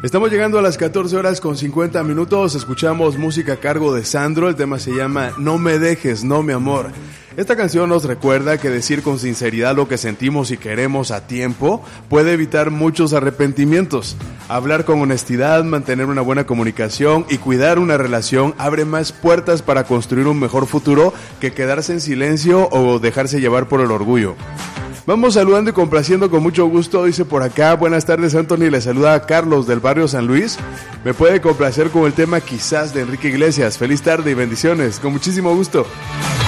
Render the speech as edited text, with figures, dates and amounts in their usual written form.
Estamos llegando a las 14 horas con 50 minutos. Escuchamos música a cargo de Sandro. El tema se llama No me dejes, no mi amor. Esta canción nos recuerda que decir con sinceridad lo que sentimos y queremos a tiempo puede evitar muchos arrepentimientos. Hablar con honestidad, mantener una buena comunicación y cuidar una relación abre más puertas para construir un mejor futuro que quedarse en silencio o dejarse llevar por el orgullo. Vamos saludando y complaciendo con mucho gusto, dice por acá, buenas tardes Anthony, le saluda a Carlos del barrio San Luis, me puede complacer con el tema Quizás de Enrique Iglesias, feliz tarde y bendiciones, con muchísimo gusto.